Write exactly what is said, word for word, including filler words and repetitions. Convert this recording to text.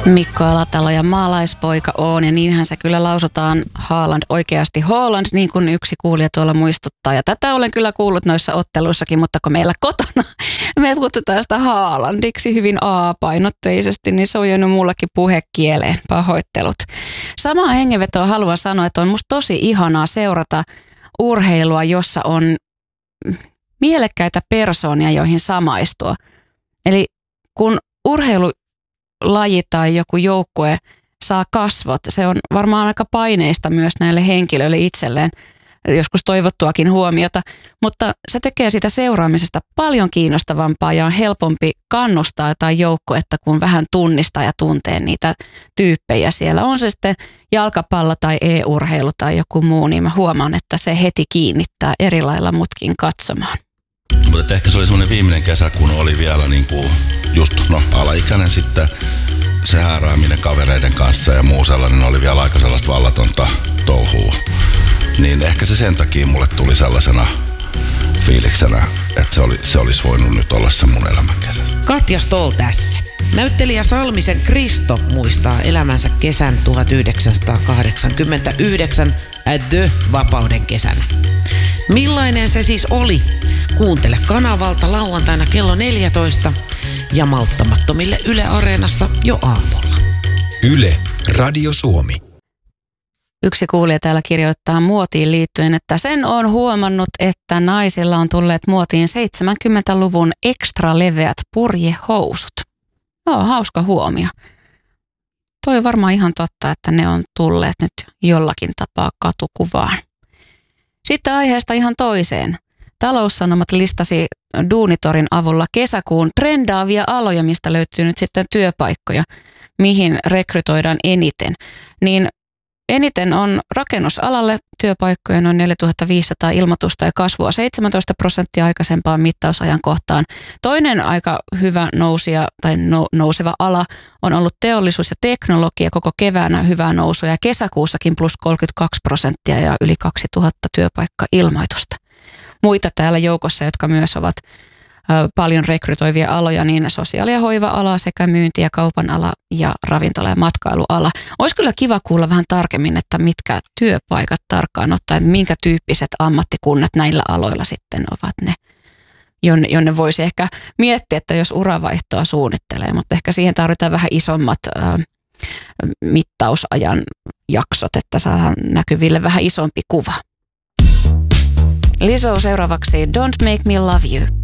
Mikko Alatalo ja maalaispoika on, ja niinhän se kyllä lausutaan Haaland, oikeasti Haaland, niin kuin yksi kuulija tuolla muistuttaa. Ja tätä olen kyllä kuullut noissa otteluissakin, mutta kun meillä kotona me kutsutaan sitä Haalandiksi hyvin A-painotteisesti, niin se on jäänyt mullekin puhekieleen, pahoittelut. Samaa hengenvetoa haluan sanoa, että on musta tosi ihanaa seurata urheilua, jossa on mielekkäitä persoonia, joihin samaistua. Eli kun urheilu laji tai joku joukkue saa kasvot. Se on varmaan aika paineista myös näille henkilöille itselleen, joskus toivottuakin huomiota, mutta se tekee sitä seuraamisesta paljon kiinnostavampaa ja on helpompi kannustaa jotain joukkuetta, kun vähän tunnistaa ja tuntee niitä tyyppejä siellä. On se sitten jalkapallo tai e-urheilu tai joku muu, niin mä huomaan, että se heti kiinnittää eri lailla mutkin katsomaan. Mutta ehkä se oli semmoinen viimeinen kesä, kun oli vielä niinku just no, alaikäinen sitten se häärääminen kavereiden kanssa ja muu sellainen oli vielä aika sellaista vallatonta touhua. Niin ehkä se sen takia mulle tuli sellaisena fiiliksenä, että se, oli, se olisi voinut nyt olla se mun elämän kesä. Katja Stoll tässä. Näyttelijä Salmisen Kristo muistaa elämänsä kesän tuhatyhdeksänsataakahdeksankymmentäyhdeksän The Vapauden kesänä. Millainen se siis oli? Kuuntele kanavalta lauantaina kello neljätoista ja malttamattomille Yle Areenassa jo aamulla. Yle, Radio Suomi. Yksi kuulija täällä kirjoittaa muotiin liittyen, että sen on huomannut, että naisilla on tulleet muotiin seitsemänkymmentäluvun ekstra leveät purjehousut. Joo, hauska huomio. Toi on varmaan ihan totta, että ne on tulleet nyt jollakin tapaa katukuvaan. Sitten aiheesta ihan toiseen. Taloussanomat listasi Duunitorin avulla kesäkuun trendaavia aloja, mistä löytyy nyt sitten työpaikkoja, mihin rekrytoidaan eniten. Niin eniten on rakennusalalle työpaikkoja noin neljätuhattaviisisataa ilmoitusta ja kasvua seitsemäntoista prosenttia aikaisempaan mittausajan kohtaan. Toinen aika hyvä nousia tai no, nouseva ala on ollut teollisuus ja teknologia, koko keväänä hyvää nousua ja kesäkuussakin plus kolmekymmentäkaksi prosenttia ja yli kaksituhatta työpaikka-ilmoitusta. Muita täällä joukossa, jotka myös ovat paljon rekrytoivia aloja, niin sosiaali- ja hoiva-ala sekä myynti- ja kaupan ala ja ravintola- ja matkailuala. Olisi kyllä kiva kuulla vähän tarkemmin, että mitkä työpaikat tarkkaan ottaen, minkä tyyppiset ammattikunnat näillä aloilla sitten ovat ne, jonne, jonne voisi ehkä miettiä, että jos uravaihtoa suunnittelee, mutta ehkä siihen tarvitaan vähän isommat ää, mittausajan jaksot, että saadaan näkyville vähän isompi kuva. Lizzo seuraavaksi Don't Make Me Love You.